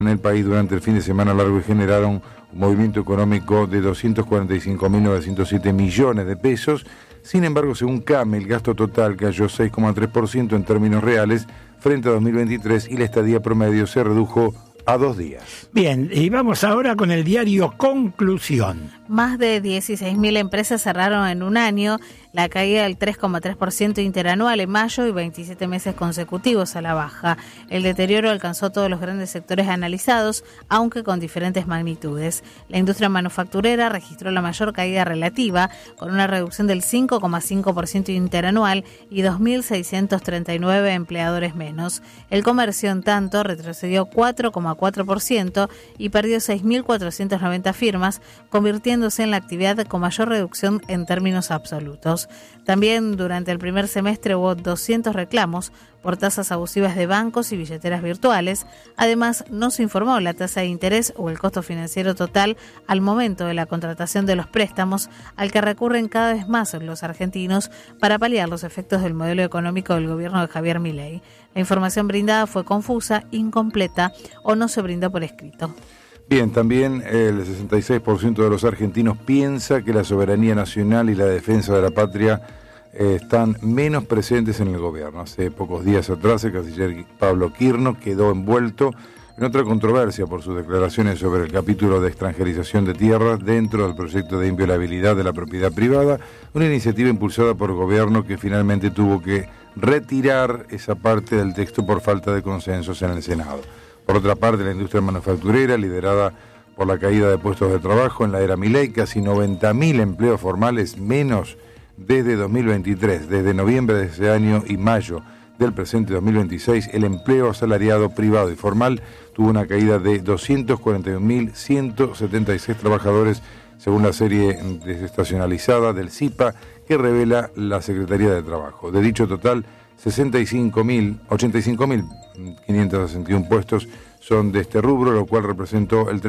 en el país durante el fin de semana largo y generaron un movimiento económico de 245.907 millones de pesos. Sin embargo, según CAME, el gasto total cayó 6,3% en términos reales frente a 2023 y la estadía promedio se redujo a 2 días. Bien, y vamos ahora con el diario Conclusión. Más de 16.000 empresas cerraron en un año, la caída del 3,3% interanual en mayo y 27 meses consecutivos a la baja. El deterioro alcanzó todos los grandes sectores analizados, aunque con diferentes magnitudes. La industria manufacturera registró la mayor caída relativa, con una reducción del 5,5% interanual y 2.639 empleadores menos. El comercio, en tanto, retrocedió 4,4% y perdió 6.490 firmas, convirtiéndose en la actividad con mayor reducción en términos absolutos. También durante el primer semestre hubo 200 reclamos por tasas abusivas de bancos y billeteras virtuales. Además, no se informó la tasa de interés o el costo financiero total al momento de la contratación de los préstamos, al que recurren cada vez más los argentinos para paliar los efectos del modelo económico del gobierno de Javier Milei. La información brindada fue confusa, incompleta o no se brindó por escrito. Bien, también el 66% de los argentinos piensa que la soberanía nacional y la defensa de la patria están menos presentes en el gobierno. Hace pocos días atrás el canciller Pablo Quirno quedó envuelto en otra controversia por sus declaraciones sobre el capítulo de extranjerización de tierras dentro del proyecto de inviolabilidad de la propiedad privada, una iniciativa impulsada por el gobierno que finalmente tuvo que retirar esa parte del texto por falta de consensos en el Senado. Por otra parte, la industria manufacturera, liderada por la caída de puestos de trabajo en la era Milei, casi 90.000 empleos formales menos desde 2023. Desde noviembre de ese año y mayo del presente 2026, el empleo asalariado privado y formal tuvo una caída de 241.176 trabajadores, según la serie desestacionalizada del CIPA que revela la Secretaría de Trabajo. De dicho total, 85.561 puestos son de este rubro, lo cual representó el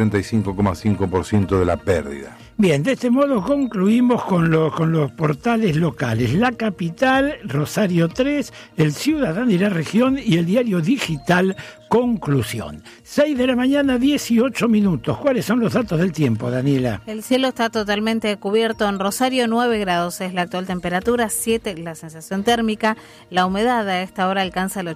35,5% de la pérdida. Bien, de este modo concluimos con los portales locales. La Capital, Rosario 3, El Ciudadano y la Región y el diario digital Conclusión. 6 de la mañana, 18 minutos. ¿Cuáles son los datos del tiempo, Daniela? El cielo está totalmente cubierto en Rosario, 9 grados es la actual temperatura, 7 la sensación térmica, la humedad a esta hora alcanza el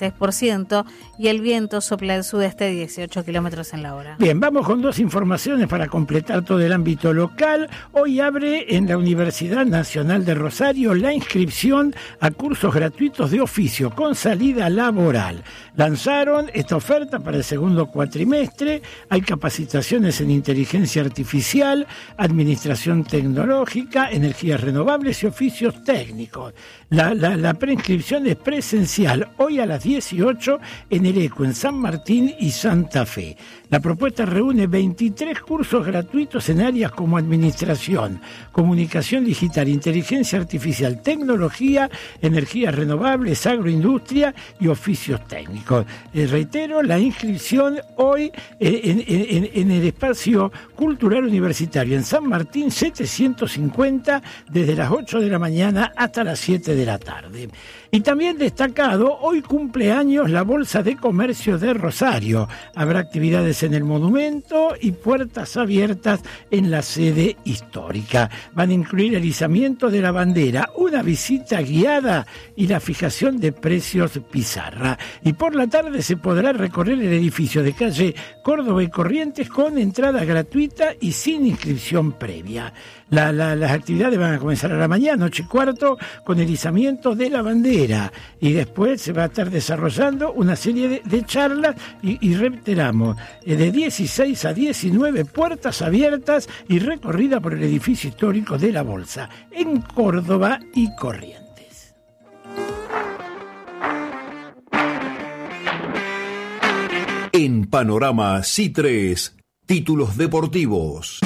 86% y el viento sopla del sudeste 18 kilómetros en la hora. Bien, vamos con dos informaciones para completar todo el ámbito local. Hoy abre en la Universidad Nacional de Rosario la inscripción a cursos gratuitos de oficio con salida laboral. Lanzaron esta oferta para el segundo cuatrimestre. Hay capacitaciones en inteligencia artificial, administración tecnológica, energías renovables y oficios técnicos. La preinscripción es presencial hoy a las 18 en el ECO, en San Martín y Santa Fe. La propuesta reúne 23 cursos gratuitos en áreas como administración, comunicación digital, inteligencia artificial, tecnología, energías renovables, agroindustria y oficios técnicos. Reitero, la inscripción hoy en el espacio cultural universitario en San Martín 750 desde las 8 de la mañana hasta las 7 de la tarde. Y también destacado, hoy cumpleaños la Bolsa de Comercio de Rosario. Habrá actividades en el monumento y puertas abiertas en la sede histórica. Van a incluir el izamiento de la bandera, una visita guiada y la fijación de precios pizarra. Y por la tarde se podrá recorrer el edificio de calle Córdoba y Corrientes con entrada gratuita y sin inscripción previa. Las actividades van a comenzar a la mañana, 8:15, con el izamiento de la bandera. Y después se va a estar desarrollando una serie de charlas y reiteramos, de 16 a 19 puertas abiertas y recorrida por el edificio histórico de la Bolsa, en Córdoba y Corrientes. En Panorama C3, títulos deportivos.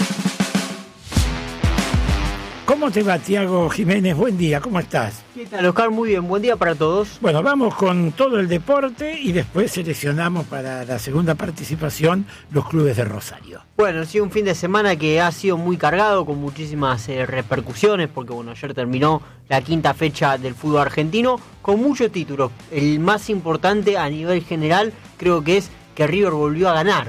¿Cómo te va, Tiago Jiménez? Buen día, ¿cómo estás? ¿Qué tal, Oscar? Muy bien, buen día para todos. Bueno, vamos con todo el deporte y después seleccionamos para la segunda participación los clubes de Rosario. Bueno, sí, un fin de semana que ha sido muy cargado, con muchísimas repercusiones, porque bueno, ayer terminó la quinta fecha del fútbol argentino, con muchos títulos. El más importante a nivel general creo que es que River volvió a ganar.